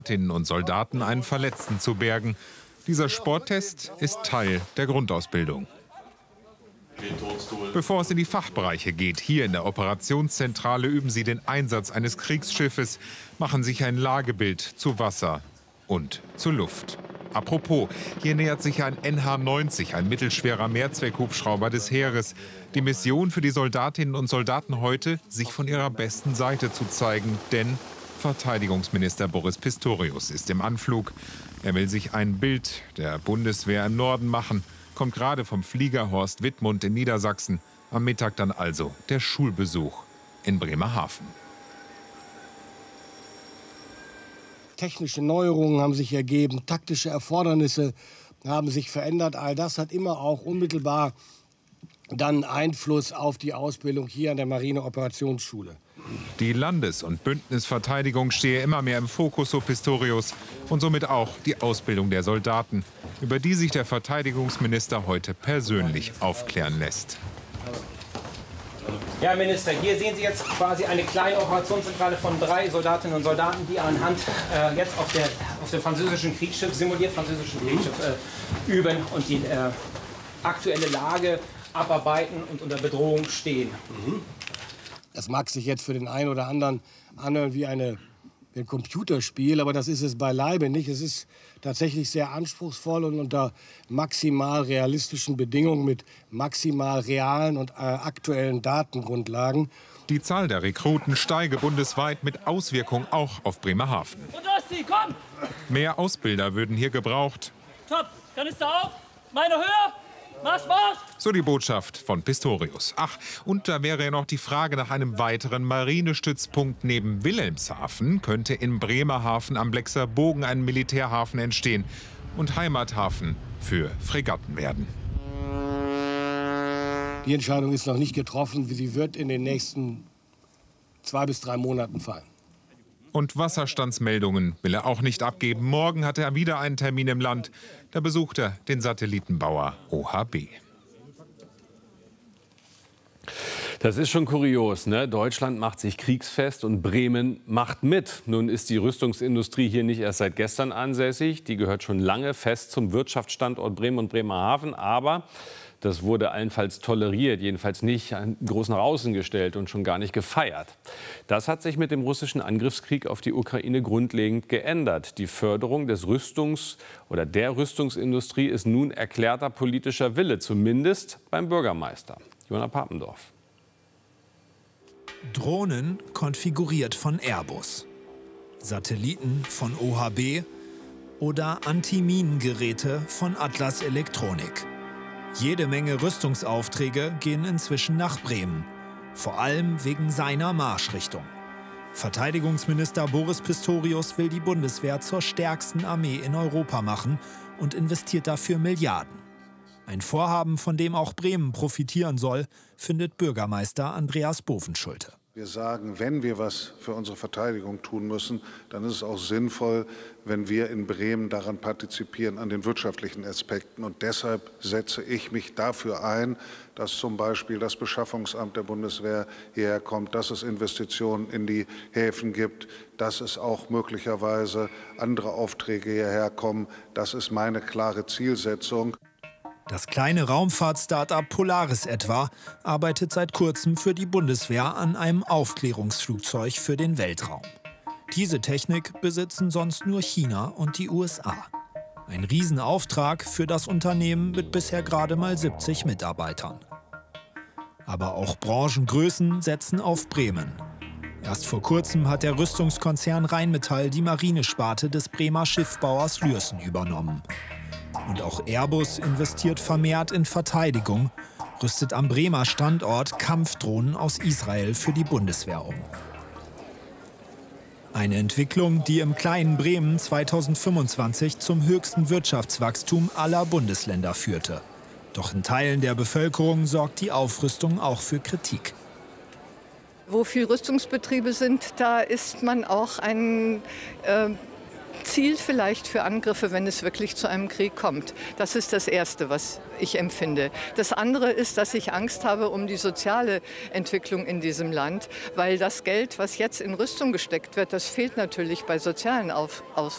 Soldatinnen und Soldaten einen Verletzten zu bergen. Dieser Sporttest ist Teil der Grundausbildung. Bevor es in die Fachbereiche geht, hier in der Operationszentrale üben sie den Einsatz eines Kriegsschiffes, machen sich ein Lagebild zu Wasser und zu Luft. Apropos, hier nähert sich ein NH-90, ein mittelschwerer Mehrzweckhubschrauber des Heeres. Die Mission für die Soldatinnen und Soldaten heute, sich von ihrer besten Seite zu zeigen, denn Verteidigungsminister Boris Pistorius ist im Anflug. Er will sich ein Bild der Bundeswehr im Norden machen, kommt gerade vom Flieger Horst Wittmund in Niedersachsen. Am Mittag dann also der Schulbesuch in Bremerhaven. Technische Neuerungen haben sich ergeben, taktische Erfordernisse haben sich verändert. All das hat immer auch unmittelbar dann Einfluss auf die Ausbildung hier an der Marine-Operationsschule. Die Landes- und Bündnisverteidigung stehe immer mehr im Fokus, so Pistorius, und somit auch die Ausbildung der Soldaten, über die sich der Verteidigungsminister heute persönlich aufklären lässt. Ja, Herr Minister, hier sehen Sie jetzt quasi eine kleine Operationszentrale von 3 Soldatinnen und Soldaten, die anhand jetzt auf dem französischen Kriegsschiff, simuliert französischen Kriegsschiff, üben und die aktuelle Lage abarbeiten und unter Bedrohung stehen. Das mag sich jetzt für den einen oder anderen anhören wie ein Computerspiel, aber das ist es beileibe nicht. Es ist tatsächlich sehr anspruchsvoll und unter maximal realistischen Bedingungen mit maximal realen und aktuellen Datengrundlagen. Die Zahl der Rekruten steige bundesweit mit Auswirkung auch auf Bremerhaven. Und Osti, komm! Mehr Ausbilder würden hier gebraucht. Top, Kanister auf, meine Höhe! Marsch, Marsch! So die Botschaft von Pistorius. Ach, und da wäre ja noch die Frage nach einem weiteren Marinestützpunkt neben Wilhelmshaven. Könnte in Bremerhaven am Blexer Bogen ein Militärhafen entstehen und Heimathafen für Fregatten werden. Die Entscheidung ist noch nicht getroffen. Sie wird in den nächsten 2 bis 3 Monaten fallen. Und Wasserstandsmeldungen will er auch nicht abgeben. Morgen hat er wieder einen Termin im Land. Da besucht er den Satellitenbauer OHB. Das ist schon kurios, ne? Deutschland macht sich kriegsfest und Bremen macht mit. Nun ist die Rüstungsindustrie hier nicht erst seit gestern ansässig. Die gehört schon lange fest zum Wirtschaftsstandort Bremen und Bremerhaven. Aber das wurde allenfalls toleriert, jedenfalls nicht groß nach außen gestellt und schon gar nicht gefeiert. Das hat sich mit dem russischen Angriffskrieg auf die Ukraine grundlegend geändert. Die Förderung der Rüstungsindustrie ist nun erklärter politischer Wille, zumindest beim Bürgermeister. Johanna Papendorf. Drohnen konfiguriert von Airbus, Satelliten von OHB oder Antiminengeräte von Atlas Elektronik. Jede Menge Rüstungsaufträge gehen inzwischen nach Bremen, vor allem wegen seiner Marschrichtung. Verteidigungsminister Boris Pistorius will die Bundeswehr zur stärksten Armee in Europa machen und investiert dafür Milliarden. Ein Vorhaben, von dem auch Bremen profitieren soll, findet Bürgermeister Andreas Bovenschulte. Wir sagen, wenn wir was für unsere Verteidigung tun müssen, dann ist es auch sinnvoll, wenn wir in Bremen daran partizipieren, an den wirtschaftlichen Aspekten. Und deshalb setze ich mich dafür ein, dass zum Beispiel das Beschaffungsamt der Bundeswehr hierher kommt, dass es Investitionen in die Häfen gibt, dass es auch möglicherweise andere Aufträge hierher kommen. Das ist meine klare Zielsetzung. Das kleine Raumfahrt-Startup Polaris etwa arbeitet seit kurzem für die Bundeswehr an einem Aufklärungsflugzeug für den Weltraum. Diese Technik besitzen sonst nur China und die USA. Ein Riesenauftrag für das Unternehmen mit bisher gerade mal 70 Mitarbeitern. Aber auch Branchengrößen setzen auf Bremen. Erst vor kurzem hat der Rüstungskonzern Rheinmetall die Marinesparte des Bremer Schiffbauers Lürssen übernommen. Und auch Airbus investiert vermehrt in Verteidigung, rüstet am Bremer Standort Kampfdrohnen aus Israel für die Bundeswehr um. Eine Entwicklung, die im kleinen Bremen 2025 zum höchsten Wirtschaftswachstum aller Bundesländer führte. Doch in Teilen der Bevölkerung sorgt die Aufrüstung auch für Kritik. Wo viel Rüstungsbetriebe sind, da ist man auch ein Ziel vielleicht für Angriffe, wenn es wirklich zu einem Krieg kommt. Das ist das Erste, was ich empfinde. Das andere ist, dass ich Angst habe um die soziale Entwicklung in diesem Land, weil das Geld, was jetzt in Rüstung gesteckt wird, das fehlt natürlich bei sozialen